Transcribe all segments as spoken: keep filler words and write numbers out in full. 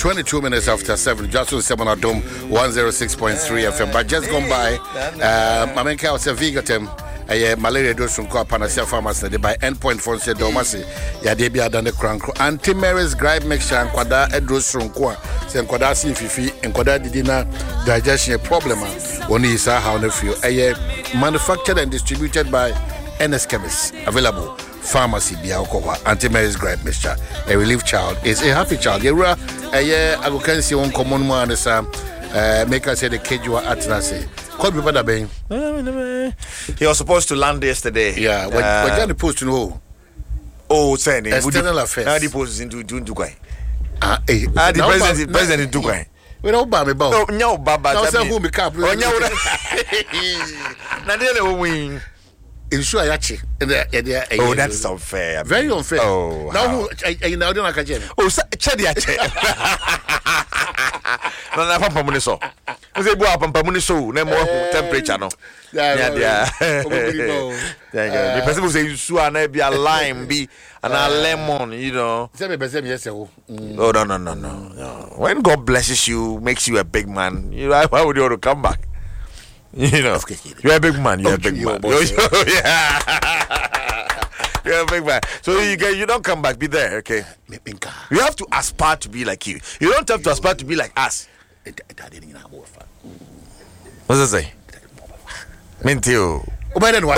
twenty-two minutes after seven. Johnson seven at Dome one oh six point three F M. But just gone by, uh, Mamenka was a Vigatem. A malaria dose from Panasia Pharmacy by endpoint for said Domasi, Yadebia than the Crank. Anti Mary's Gripe Mixture and Quada Edros from Qua, San Quadasi Fifi, and Quada Didina digestion problem. Only is how they feel. A manufactured and distributed by N S Chemists. Available pharmacy Biakoa, Anti Mary's Gripe Mixture. A relief child is a happy child. Yera, a year I can see one common one is uh, make us say the cage you are at Nasi. He was supposed to land yesterday. Yeah, when uh, when the post to know. Oh, saying external affairs. Now the post into Dubai. Ah, eh. Ah, the president, president in Dubai. We don't buy me bow. No, no, Baba. Now say who me cap. Oh, no. Now they will win. Insure yachi. Oh, that's unfair. Very unfair. Oh, now who? I now don't like a oh, Chedi yachi. No, na pampa muni so. Ose bu pampa muni so na mo temperature no. Yeah, yeah. The person who say you su na be a lime be and a lemon, you know. Say me person yes oh. Oh no no no no. When God blesses you, makes you a big man, you why would you want to come back? You know. You're a big man, you're a big man. Yeah. You're a big man. So you get, you don't come back, be there, okay? You have to aspire to be like you. You don't have to aspire to be like us. What's that say? Mentio. Oh, but then what?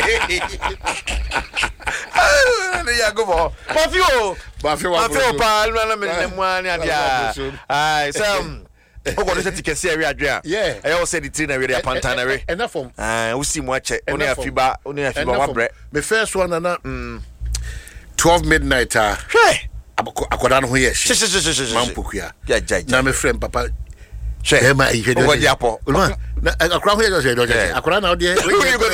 Yeah, go for Mafio. Mafio, Mafio, Mafio, I some. Oh, what is it? You can see area. Yeah, I also said it's in a really pantanary. Enough from. Ah, we see much. Only a fiba, only a fiba. The first one, and twelve midnight. Hey, I got on here. Mampukia. Yeah, now my friend Papa. Share my head. What the apple? I crown here. I crown out there.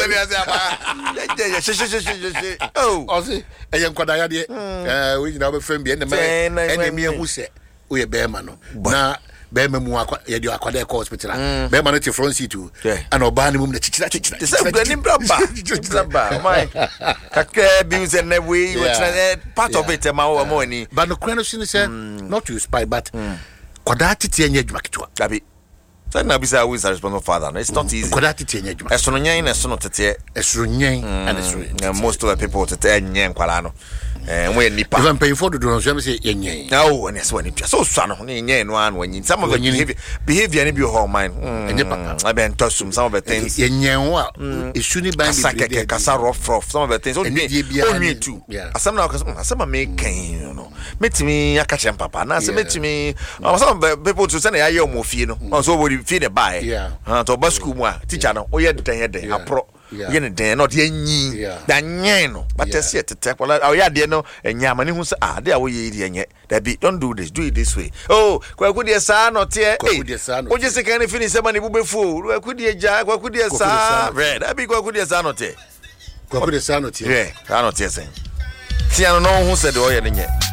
Oh, I see. I am Kodaya. Uh, we now a friend behind the man. Enemy who said we a bearman. Now. Bema mu akwa ye di akwa de hospital bema no te front seat and obani mum na chichira chichira say gani braba braba my kakra bills and we part of it ma wo mo ni but no kwano sin say not to spy but kwada tete anya adwuma ketwa abi say na be say who is a responsible father no it's not easy kwada tete anya adwuma esono nyan na esono tete esono nyan and esono most of the people tete nyan kwala no eh we nipa even pay for the do no say yenyen no and yes when so so no yenyen no an when some of the behavior behavior any be whole mind enye papa I been tosum some of the things yenyen wa isuni ban be kasa rough rough some of the things only too asem na asem make you know metimi akache papa na asem metimi some people to say na ya mo fie no so we fie the buy ha to ba school mu a teacher no o ye den den apro ye ne den not ye nyi da nyen no but tell see tete kwala o ya de no enya amane hu say ah de a wo ye di enye that be don't do this do it this way oh kwaku de sa no te eh o je se kan finish say mani bu befu kwaku de ja kwaku de sa red that be kwaku de sa no te kwaku de sa no te yeah sa no te say tia no no hu say de o ye ne nye